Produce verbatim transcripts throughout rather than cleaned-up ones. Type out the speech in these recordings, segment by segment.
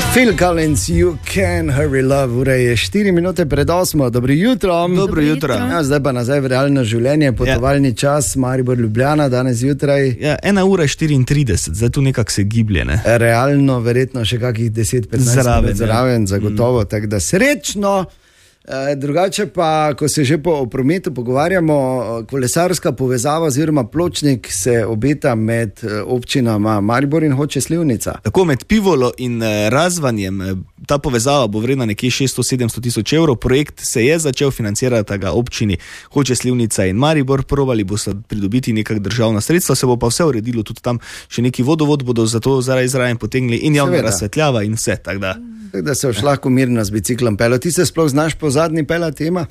Phil Collins, You Can Hurry Love, ura je štiri minute pred osmo, dobro jutro. Dobro jutro. Ja, zdaj pa nazaj v realno življenje, potovalni ja. čas, Maribor, Ljubljana, danes jutraj. Ja, ena ura štiriintrideset, zdaj tu nekako se giblje, ne? Realno, verjetno še kakih deset petnajst zraven, zraven, ja. zagotovo, mm. tako da srečno. E, drugače pa, ko se že po o prometu pogovarjamo, kolesarska povezava oziroma pločnik se obeta med občinama Maribor in Hoče Slivnica. Tako med Pivolo in Razvanjem, ta povezava bo vredna nekje šeststo sedemsto tisoč evrov, projekt se je začel financirati ga občini Hoče Slivnica in Maribor, probali bo se pridobiti nekak državna sredstva, se bo pa vse uredilo, tudi tam še neki vodovod bodo zato zaradi zraven potegnili in javna razsvetljava in vse, tako da. Tako da se boš lahko mirno z biciklom pelal. Ti se sploh znaš po zadnji peljati, Ema?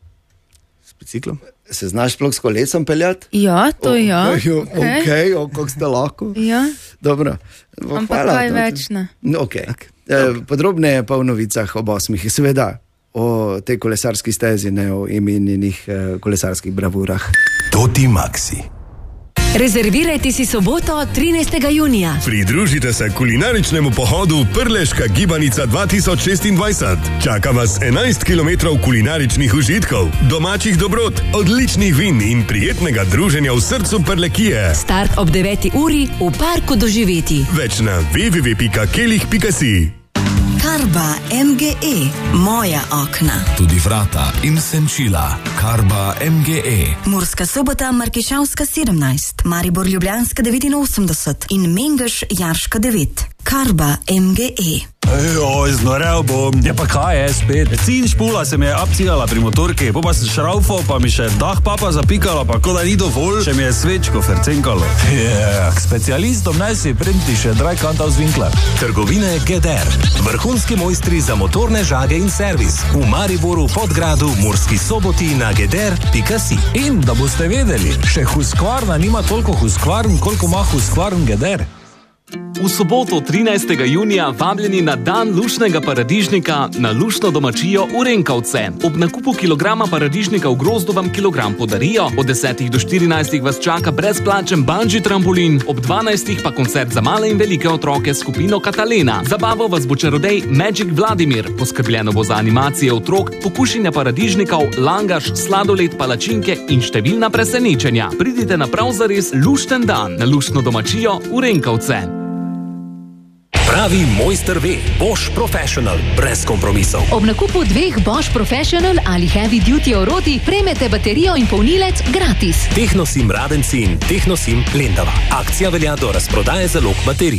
S biciklom? Se znaš sploh s kolesom peljati? Ja, to o, ja. Ok, okay, o, kako ste lahko? Ja. Dobro. Ampak kaj več ne. Ok. okay. E, podrobneje pa v novicah ob osmih, seveda o tej kolesarski stezi, ne o imenjenih e, kolesarskih bravurah. Toti Maxi. Rezervirajte si soboto trinajstega junija. Pridružite se kulinaričnemu pohodu Prleška gibanica dva tisoč šestindvajset. Čaka vas enajst kilometrov kulinaričnih užitkov, domačih dobrot, odličnih vin in prijetnega druženja v srcu Prlekije. Start ob deveti uri v parku doživeti. Več na w w w pika kelih pika si. Karba M G E, moja okna. Tudi vrata in senčila. Karba M G E. Murska Sobota, Markišavska sedemnajst, Maribor Ljubljanska devetinosemdeset in Mengeš Jarška devet. Karba M G E. Oj, znorel bom. Ja pa kaj je spet? Cin špula se mi je abcigala pri motorki, pa pa sem šraufal, pa mi še dah papa zapikala, pa ko da ni dovolj, še mi je svečko fercenkalo. Yeah. K specialistom naj si printi še Drajkantov z Winkler. Trgovine Geder. Vrhunski mojstri za motorne žage in servis. V Mariboru, Podgradu, Murski Soboti na geder pika si. In da boste vedeli, še Husqvarna nima toliko Husqvarn, koliko ima Husqvarn Geder. V soboto trinajstega junija vabljeni na dan lušnega paradižnika na lušno domačijo v Renkovce. Ob nakupu kilograma paradižnika v grozdu vam kilogram podarijo, od desetih do štirinajstih vas čaka brezplačen bungee trampolin, ob dvanajstih pa koncert za male in velike otroke s skupino Katalena. Zabavo vas bo čarodej Magic Vladimir, poskrbljeno bo za animacije otrok, pokušanja paradižnikov, langaš, sladoled, palačinke in številna presenečenja. Pridite na prav zares lušten dan na lušno domačijo v Renkovce. Pravi mojster ve, Bosch Professional, brez kompromisov. Ob nakupu dveh Bosch Professional ali Heavy Duty orodi prejmete baterijo in polnilec gratis. Tehnosim Radenci in Tehnosim Lendava. Akcija velja do razprodaje zalog baterij.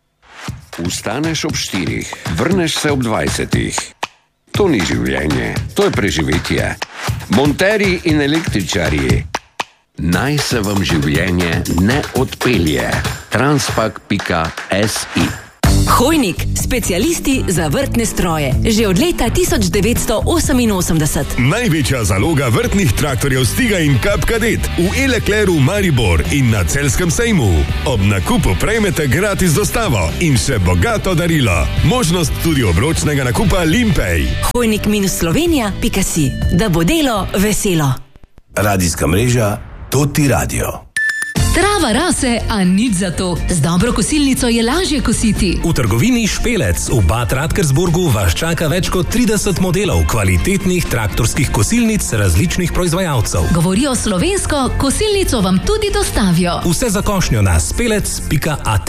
Vstaneš ob štirih, vrneš se ob dvajsetih. To ni življenje, to je preživetje. Monterji in električarji. Naj se vam življenje ne odpelje. Transpak pika si. Hojnik, specialisti za vrtne stroje. Že od leta tisoč devetsto oseminosemdeset. Največja zaloga vrtnih traktorjev Stiga in Cup Cadet v E-Leclercu Maribor in na Celjskem sejmu. Ob nakupu prejmete gratis dostavo in še bogato darilo. Možnost tudi obročnega nakupa Limpej. Hojnik minus slovenija pika si. Da bo delo veselo. Radijska mreža Toti Radio. Trava rase, a nič za to. Z dobro kosilnico je lažje kositi. V trgovini Špelec v Bad Radkersburgu vas čaka več kot trideset modelov kvalitetnih traktorskih kosilnic različnih proizvajalcev. Govorijo slovensko, kosilnico vam tudi dostavijo. Vse za košnjo na spelec pika at.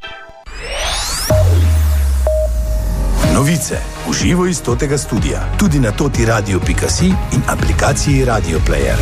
Novice v živo iz Totega studia, tudi na toti radio pika si in aplikaciji Radio Player.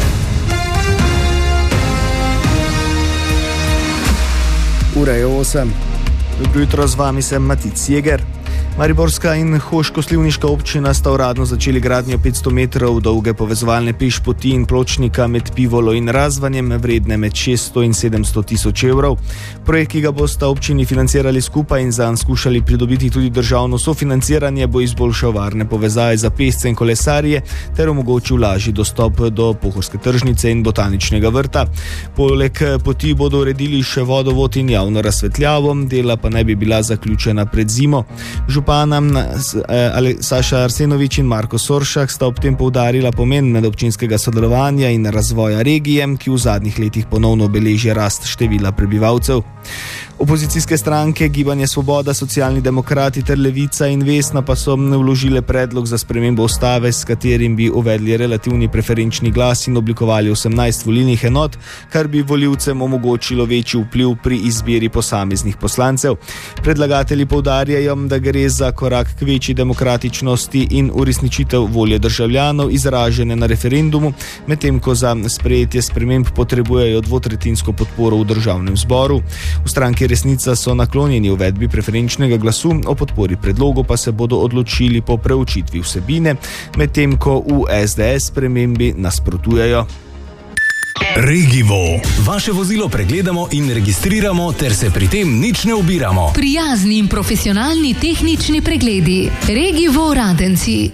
Ura je osem. Dobro jutro, z vami sem Matic Jeger. Mariborska in Hoško-Slivniška občina sta uradno začeli gradnjo petsto metrov dolge povezovalne pešpoti in pločnika med Pivolo in Razvanjem, vredne med šeststo in sedemsto tisoč evrov. Projekt, ki ga bosta občini financirali skupaj in zanj skušali pridobiti tudi državno sofinanciranje, bo izboljšal varne povezave za pešce in kolesarje ter omogočil lažji dostop do Pohorske tržnice in botaničnega vrta. Poleg poti bodo uredili še vodovod in javno razsvetljavo, dela pa naj bi bila zaključena pred zimo. Župana Saša Arsenovič in Marko Soršak sta ob tem poudarila pomen medobčinskega sodelovanja in razvoja regije, ki v zadnjih letih ponovno beleži rast števila prebivalcev. Opozicijske stranke Gibanje Svoboda, Socialni demokrati ter Levica in Vesna pa so vložile predlog za spremembo ustave, s katerim bi uvedli relativni preferenčni glas in oblikovali osemnajst volilnih enot, kar bi volivcem omogočilo večji vpliv pri izbiri posameznih poslancev. Predlagatelji poudarjajo, da gre za korak k večji demokratičnosti in uresničitev volje državljanov izražene na referendumu, medtem ko za sprejetje sprememb potrebujejo dvotretjinsko podporo v državnem zboru. V stranki Resnica so naklonjeni uvedbi preferenčnega glasu, o podpori predlogu pa se bodo odločili po preučitvi vsebine, medtem ko v S D S spremembi nasprotujejo. Regivo. Vaše vozilo pregledamo in registriramo ter se pri tem nič ne ubiramo. Prijazni in profesionalni tehnični pregledi. Regivo Radenci.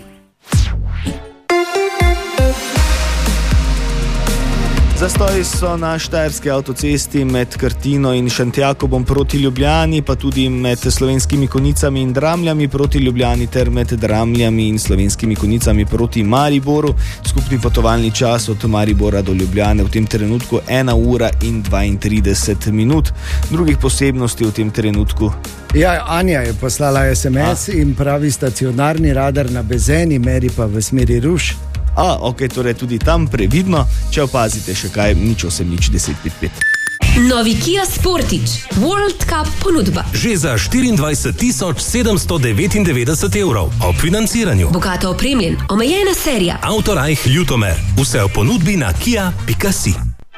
Zastoji so na štajerski avtocesti med Krtino in Šentjakobom proti Ljubljani, pa tudi med Slovenskimi Konjicami in Dramljami proti Ljubljani ter med Dramljami in Slovenskimi Konjicami proti Mariboru. Skupni potovalni čas od Maribora do Ljubljane v tem trenutku ena ura in dvaintrideset minut. Drugih posebnosti v tem trenutku. Ja, Anja je poslala S M S A. In pravi stacionarni radar na Bezeni, meri pa v smeri Ruš. A, ok, torej tudi tam previdno, če opazite še kaj, nič osem, nič deset pet pet. Novi Kia Sportage World Cup ponudba. Že za štiriindvajset tisoč sedemsto devetindevetdeset evrov ob financiranju. Bogato opremljen, omejena serija. Autorajh Ljutomer. Vse v ponudbi na kia pika si.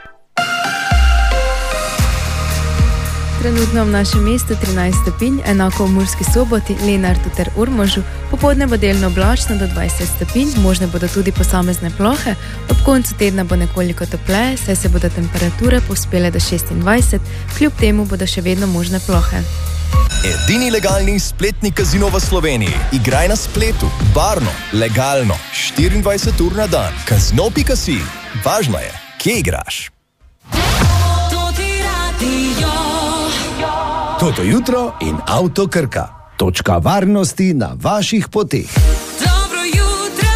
Trenutno v našem mestu trinajst stopinj, enako v Murski Soboti, Lenartu ter Ormožu. Popoldne bo delno oblačno do dvajset stopinj, možne bodo tudi posamezne plohe. Ob koncu tedna bo nekoliko topleje, saj se bodo temperature povzpele do šestindvajset, kljub temu bodo še vedno možne plohe. Edini legalni spletni kazino v Sloveniji. Igraj na spletu, varno, legalno, štiriindvajset ur na dan. kazino pika si. Važno je, kje igraš. Toto jutro in Avto Krka. Točka varnosti na vaših poteh. Dobro jutro.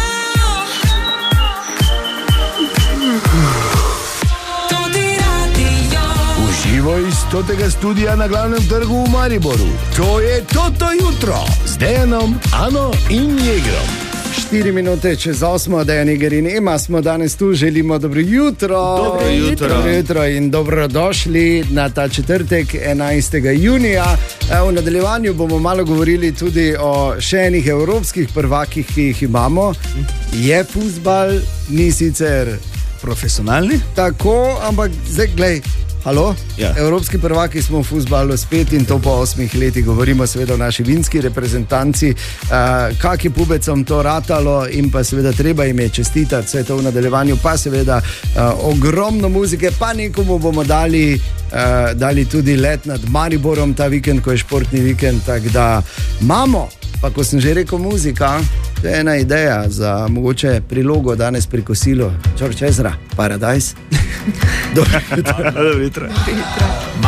Toti radio. Uživo iz totega studia na glavnem trgu v Mariboru. To je Toto jutro z Dejanom, Ano in Jegrom. Štiri minute čez osmo, Dejan, Jeger in Ema smo danes tu, želimo dobro jutro. Dobro jutro. Dobro jutro in dobrodošli na ta četrtek, enajstega junija. V nadaljevanju bomo malo govorili tudi o še enih evropskih prvakih, ki jih imamo. Je fuzbal, ni sicer profesionalni? Tako, ampak zdaj, glej, halo? Ja. Evropski prvaki smo v fuzbalu spet in to po osmih letih. Govorimo seveda o naši vinski reprezentanci, uh, kak je pubecom to ratalo in pa seveda treba jim je čestitati vse to v nadaljevanju, pa seveda uh, ogromno muzike, pa nekomu bomo dali, uh, dali tudi let nad Mariborom ta vikend, ko je športni vikend, tako da imamo. Pa ko sem že rekel muzika, to je ena ideja za mogoče prilogo danes pri kosilu. George Ezra, Paradise. Dobro jutro. Dobro jutro.